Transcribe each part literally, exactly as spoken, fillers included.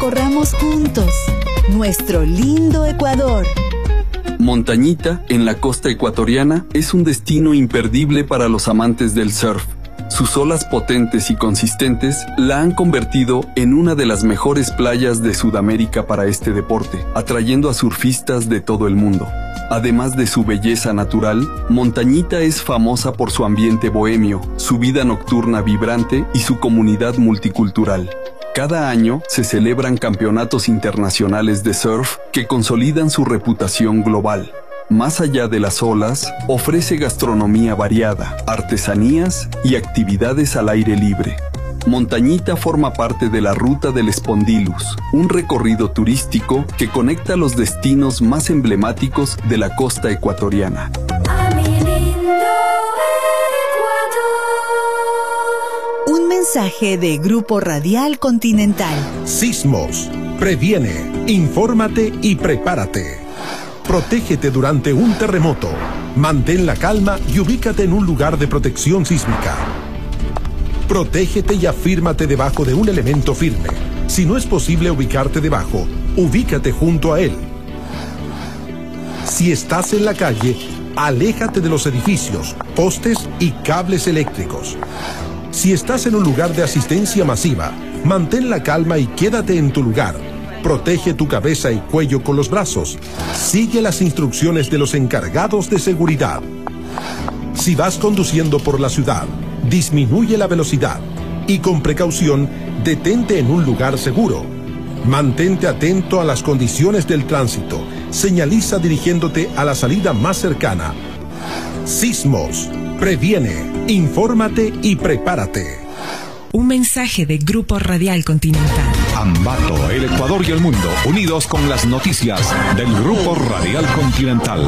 recorramos juntos nuestro lindo Ecuador. Montañita, en la costa ecuatoriana, es un destino imperdible para los amantes del surf. Sus olas potentes y consistentes la han convertido en una de las mejores playas de Sudamérica para este deporte, atrayendo a surfistas de todo el mundo. Además de su belleza natural, Montañita es famosa por su ambiente bohemio, su vida nocturna vibrante y su comunidad multicultural. Cada año se celebran campeonatos internacionales de surf que consolidan su reputación global. Más allá de las olas, ofrece gastronomía variada, artesanías y actividades al aire libre. Montañita forma parte de la Ruta del Spondylus, un recorrido turístico que conecta los destinos más emblemáticos de la costa ecuatoriana. Un mensaje de Grupo Radial Continental. Sismos. Previene, infórmate y prepárate. Protégete durante un terremoto. Mantén la calma y ubícate en un lugar de protección sísmica. Protégete y afírmate debajo de un elemento firme. Si no es posible ubicarte debajo, ubícate junto a él. Si estás en la calle, aléjate de los edificios, postes y cables eléctricos. Si estás en un lugar de asistencia masiva, mantén la calma y quédate en tu lugar. Protege tu cabeza y cuello con los brazos. Sigue las instrucciones de los encargados de seguridad. Si vas conduciendo por la ciudad, disminuye la velocidad y con precaución detente en un lugar seguro. Mantente atento a las condiciones del tránsito. Señaliza dirigiéndote a la salida más cercana. Sismos. Previene, infórmate y prepárate. Un mensaje de Grupo Radial Continental. Ambato, el Ecuador y el mundo, unidos con las noticias del Grupo Radial Continental.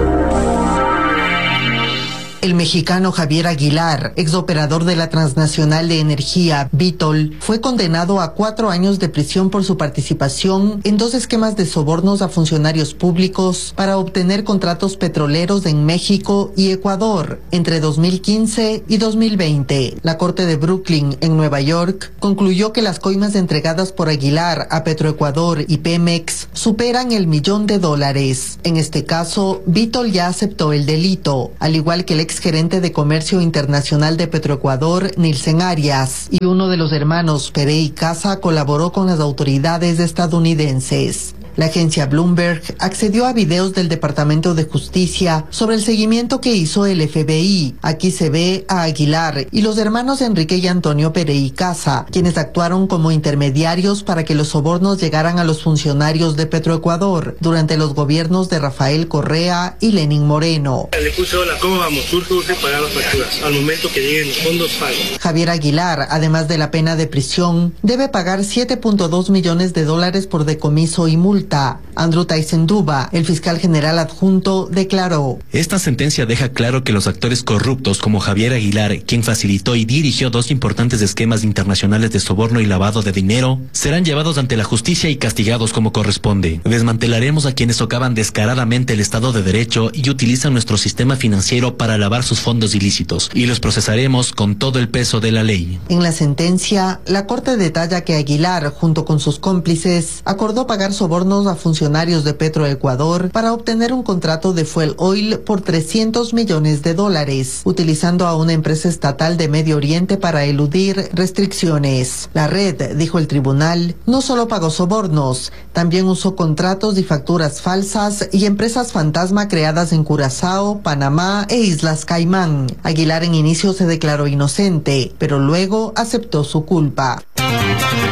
El mexicano Javier Aguilar, exoperador de la transnacional de energía Vitol, fue condenado a cuatro años de prisión por su participación en dos esquemas de sobornos a funcionarios públicos para obtener contratos petroleros en México y Ecuador entre dos mil quince y dos mil veinte. La Corte de Brooklyn, en Nueva York, concluyó que las coimas entregadas por Aguilar a Petroecuador y Pemex superan el millón de dólares. En este caso, Vitol ya aceptó el delito, al igual que el exgerente de Comercio Internacional de Petroecuador, Nilsen Arias, y uno de los hermanos Perey Casa colaboró con las autoridades estadounidenses. La agencia Bloomberg accedió a videos del Departamento de Justicia sobre el seguimiento que hizo el F B I. Aquí se ve a Aguilar y los hermanos Enrique y Antonio Perey Casa, quienes actuaron como intermediarios para que los sobornos llegaran a los funcionarios de Petroecuador durante los gobiernos de Rafael Correa y Lenín Moreno. Le puse hola, ¿cómo vamos? Urge, urge pagar las facturas. Al momento que lleguen los fondos, pago. Javier Aguilar, además de la pena de prisión, debe pagar siete punto dos millones de dólares por decomiso y multa. Andrew Tyson Duba, el fiscal general adjunto, declaró: Esta sentencia deja claro que los actores corruptos como Javier Aguilar, quien facilitó y dirigió dos importantes esquemas internacionales de soborno y lavado de dinero, serán llevados ante la justicia y castigados como corresponde. Desmantelaremos a quienes socavan descaradamente el Estado de Derecho y utilizan nuestro sistema financiero para lavar sus fondos ilícitos, y los procesaremos con todo el peso de la ley. En la sentencia, la Corte detalla que Aguilar, junto con sus cómplices, acordó pagar sobornos a funcionarios de Petroecuador para obtener un contrato de fuel oil por trescientos millones de dólares, utilizando a una empresa estatal de Medio Oriente para eludir restricciones. La red, dijo el tribunal, no solo pagó sobornos, también usó contratos y facturas falsas y empresas fantasma creadas en Curazao, Panamá e Islas Caimán. Aguilar en inicio se declaró inocente, pero luego aceptó su culpa.